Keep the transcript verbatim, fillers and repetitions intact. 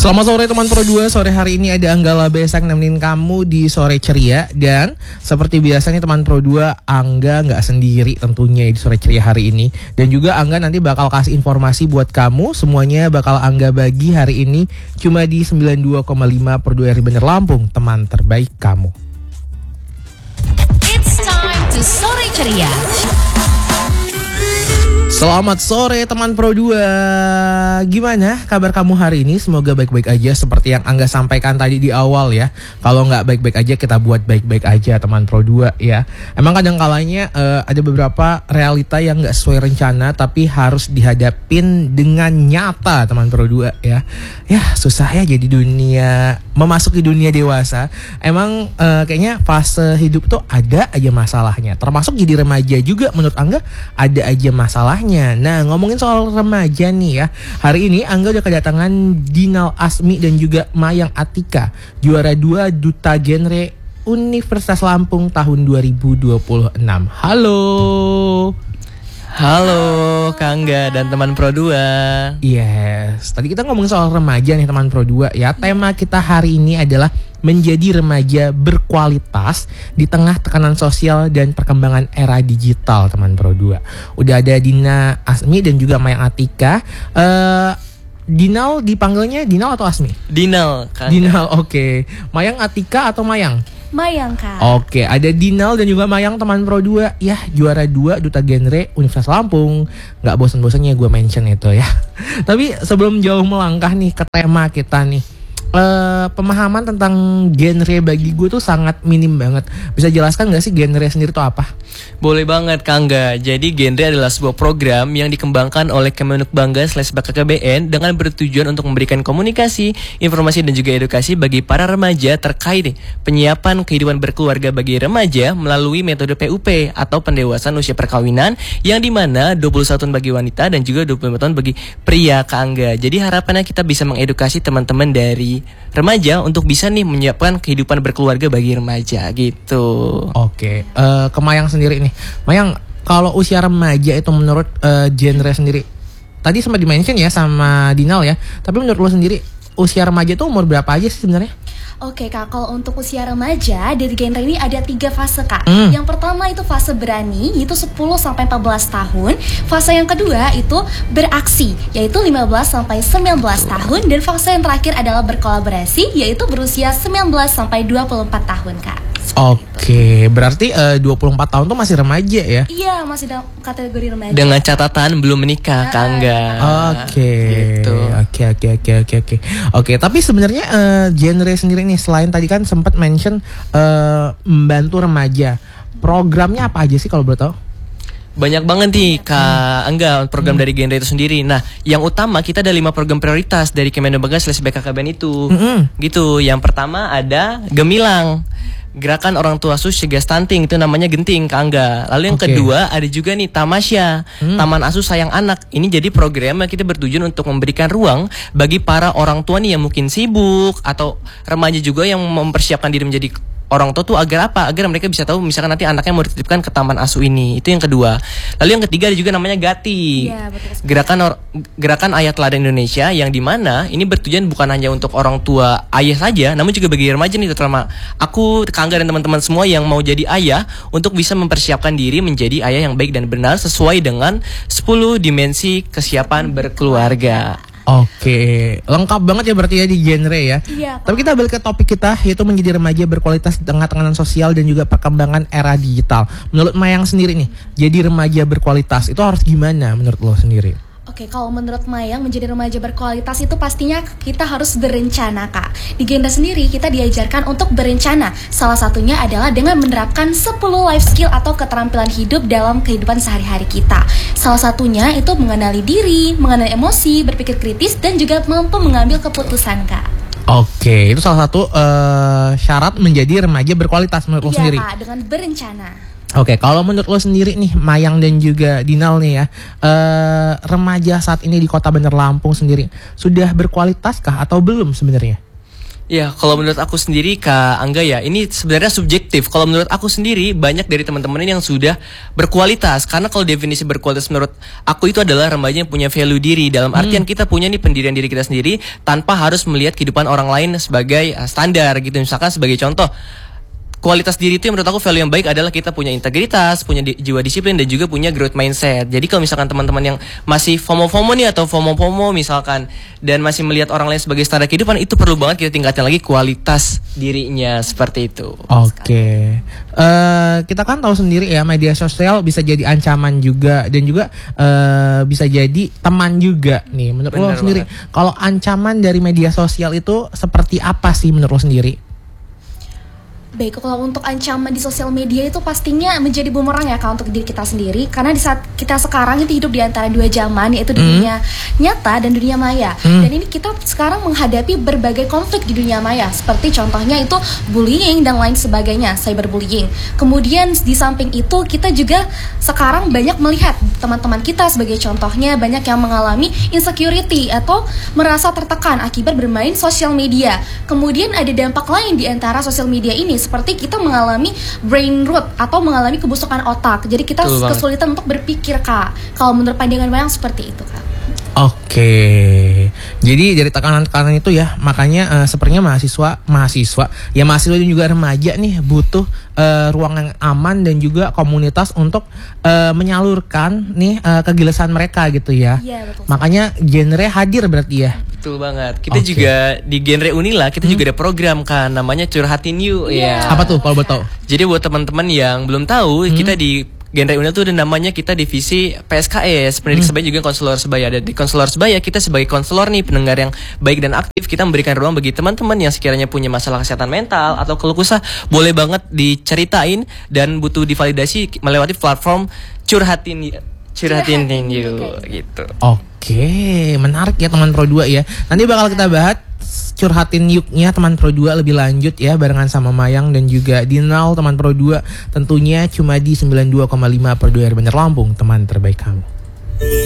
Selamat sore teman Pro dua. Sore hari ini ada Angga Besak nemenin kamu di Sore Ceria. Dan seperti biasanya teman Pro dua, Angga nggak sendiri tentunya di Sore Ceria hari ini. Dan juga Angga nanti bakal kasih informasi buat kamu. Semuanya bakal Angga bagi hari ini cuma di sembilan puluh dua koma lima Pro dua R I Bener Lampung, teman terbaik kamu. It's time to Sore Ceria. Selamat sore teman Pro dua. Gimana kabar kamu hari ini? Semoga baik-baik aja seperti yang Angga sampaikan tadi di awal ya. Kalau nggak baik-baik aja, kita buat baik-baik aja teman Pro dua ya. Emang kadang kalanya uh, ada beberapa realita yang nggak sesuai rencana, tapi harus dihadapin dengan nyata teman Pro dua ya. Ya susah ya jadi dunia, memasuki dunia dewasa. Emang uh, kayaknya fase hidup tuh ada aja masalahnya. Termasuk jadi remaja juga menurut Angga ada aja masalahnya. Nah, ngomongin soal remaja nih ya. Hari ini Angga udah kedatangan Dinal Asmi dan juga Mayang Atika, juara dua Duta Genre Universitas Lampung tahun dua ribu dua puluh enam. Halo. Halo Kangga dan teman Pro dua. Yes, tadi kita ngomongin soal remaja nih teman Pro dua ya. Tema kita hari ini adalah menjadi remaja berkualitas di tengah tekanan sosial dan perkembangan era digital teman Pro dua. Udah ada Dina Asmi dan juga Mayang Atika. uh, Dinal dipanggilnya Dinal atau Asmi? Dinal Kangga. Dinal, oke okay. Mayang Atika atau Mayang? Mayang Kak. Oke, ada Dinal dan juga Mayang teman Pro dua. Ya, juara dua Duta Genre Universitas Lampung. Gak bosan-bosannya gue mention itu ya. Tapi sebelum jauh melangkah nih ke tema kita nih, Uh, pemahaman tentang genre bagi gue tuh sangat minim banget. Bisa jelaskan gak sih genre sendiri itu apa? Boleh banget Kangga. Jadi genre adalah sebuah program yang dikembangkan oleh Kemenuk Bangga slash B K K B N dengan bertujuan untuk memberikan komunikasi, informasi dan juga edukasi bagi para remaja terkait penyiapan kehidupan berkeluarga bagi remaja melalui metode P U P atau pendewasaan usia perkawinan, yang dimana dua puluh satu tahun bagi wanita dan juga dua puluh lima tahun bagi pria Kangga. Jadi harapannya kita bisa mengedukasi teman-teman dari remaja untuk bisa nih menyiapkan kehidupan berkeluarga bagi remaja gitu. Oke, uh, ke Mayang sendiri nih. Mayang, kalau usia remaja itu menurut uh, genre sendiri, tadi sempat dimention ya sama Dinal ya, tapi menurut lo sendiri usia remaja itu umur berapa aja sih sebenarnya? Oke Kak, kalau untuk usia remaja dari genre ini ada tiga fase Kak. Hmm. Yang pertama itu fase berani, yaitu sepuluh sampai empat belas tahun. Fase yang kedua itu beraksi, yaitu lima belas sampai sembilan belas tahun. Dan fase yang terakhir adalah berkolaborasi, yaitu berusia sembilan belas sampai dua puluh empat tahun Kak. Oke, berarti uh, dua puluh empat tahun tuh masih remaja ya? Iya, masih dalam kategori remaja. Dengan catatan belum menikah, Kangga. Oke, gitu. Oke, oke, oke, oke, oke. Oke, tapi sebenarnya uh, genre sendiri nih, selain tadi kan sempat mention uh, membantu remaja, programnya apa aja sih kalau boleh tahu? Banyak banget nih Kak Angga program hmm. dari genre itu sendiri. Nah, yang utama kita ada lima program prioritas dari Kemenuk Bangga slash B K K B N itu. Mm-hmm. Gitu. Yang pertama ada Gemilang, Gerakan Orang Tua Asuh Cegah Stunting, itu namanya Genting Kak Angga. Lalu yang okay. kedua ada juga nih Tamasya, hmm. Taman Asuh Sayang Anak. Ini jadi program yang kita bertujuan untuk memberikan ruang bagi para orang tua nih yang mungkin sibuk atau remaja juga yang mempersiapkan diri menjadi orang tua tuh agar apa? Agar mereka bisa tahu misalkan nanti anaknya mau dititipkan ke taman asuh ini. Itu yang kedua. Lalu yang ketiga ada juga namanya Gati. Ya, betul. Gerakan or, Gerakan Ayah Teladan Indonesia, yang dimana ini bertujuan bukan hanya untuk orang tua ayah saja, namun juga bagi remaja nih, terutama aku, Kangga dan teman-teman semua yang mau jadi ayah, untuk bisa mempersiapkan diri menjadi ayah yang baik dan benar sesuai dengan sepuluh dimensi kesiapan berkeluarga. Oke, lengkap banget ya berarti ya di genre ya. Iya, tapi kita balik ke topik kita, yaitu menjadi remaja berkualitas di tengah tekanan sosial dan juga perkembangan era digital. Menurut Mayang sendiri nih, jadi remaja berkualitas itu harus gimana menurut lo sendiri? Oke, kalau menurut Mayang menjadi remaja berkualitas itu pastinya kita harus berencana Kak. Di genre sendiri kita diajarkan untuk berencana. Salah satunya adalah dengan menerapkan sepuluh life skill atau keterampilan hidup dalam kehidupan sehari-hari kita. Salah satunya itu mengenali diri, mengenali emosi, berpikir kritis, dan juga mampu mengambil keputusan Kak. Oke, itu salah satu uh, syarat menjadi remaja berkualitas menurut lo sendiri? Iya Kak, dengan berencana. Oke, kalau menurut lo sendiri nih, Mayang dan juga Dinal nih ya, uh, remaja saat ini di Kota Bener Lampung sendiri sudah berkualitas kah atau belum sebenarnya? Ya, kalau menurut aku sendiri Kak Angga ya, ini sebenarnya subjektif. Kalau menurut aku sendiri, banyak dari teman-teman ini yang sudah berkualitas. Karena kalau definisi berkualitas menurut aku itu adalah remaja yang punya value diri. Dalam artian kita punya nih pendirian diri kita sendiri tanpa harus melihat kehidupan orang lain sebagai uh, standar gitu. Misalkan sebagai contoh, kualitas diri itu yang menurut aku value yang baik adalah kita punya integritas, punya di, jiwa disiplin dan juga punya growth mindset. Jadi kalau misalkan teman-teman yang masih FOMO-FOMO nih atau FOMO-FOMO misalkan dan masih melihat orang lain sebagai standar kehidupan, itu perlu banget kita tingkatkan lagi kualitas dirinya seperti itu. Oke, okay. uh, kita kan tahu sendiri ya media sosial bisa jadi ancaman juga dan juga uh, bisa jadi teman juga nih. Menurut lo sendiri, kalau ancaman dari media sosial itu seperti apa sih menurut lo sendiri? Baik, kalau untuk ancaman di sosial media itu pastinya menjadi bumerang ya Kak untuk diri kita sendiri. Karena di saat kita sekarang itu hidup di antara dua zaman, yaitu di mm. dunia nyata dan dunia maya. mm. Dan ini kita sekarang menghadapi berbagai konflik di dunia maya. Seperti contohnya itu bullying dan lain sebagainya, cyberbullying. Kemudian di samping itu kita juga sekarang banyak melihat teman-teman kita sebagai contohnya banyak yang mengalami insecurity atau merasa tertekan akibat bermain sosial media. Kemudian ada dampak lain di antara sosial media ini, seperti kita mengalami brain rot atau mengalami kebusukan otak. Jadi kita Betul kesulitan banget untuk berpikir Kak. Kalau menurut pandangan Mayang seperti itu Kak. Oke, jadi dari tekanan-tekanan itu ya, makanya uh, sepertinya mahasiswa, mahasiswa, ya mahasiswa dan juga remaja nih butuh uh, ruang yang aman dan juga komunitas untuk uh, menyalurkan nih uh, kegelisahan mereka gitu ya. Iya, betul. Makanya genre hadir berarti ya. Betul banget. Kita Okay. juga di genre Unila kita hmm. juga ada program kan namanya Curhatin You. Yeah. Ya. Apa tuh kalau betul? Jadi buat teman-teman yang belum tahu, Hmm. kita di genre Unila tuh ada namanya kita divisi P S K S, pendidik Hmm. sebaya juga konselor sebaya. Ada di konselor sebaya kita sebagai konselor nih pendengar yang baik dan aktif, kita memberikan ruang bagi teman-teman yang sekiranya punya masalah kesehatan mental atau keluh kesah, boleh banget diceritain dan butuh divalidasi melewati platform Curhatin Curhatin You gitu. Oke, menarik ya teman Pro dua ya. Nanti bakal kita bahas Curhatin Yuknya teman Pro dua lebih lanjut ya barengan sama Mayang dan juga Dinal teman Pro dua, tentunya cuma di sembilan puluh dua koma lima Pro dua R Bandar Lampung, teman terbaik kamu.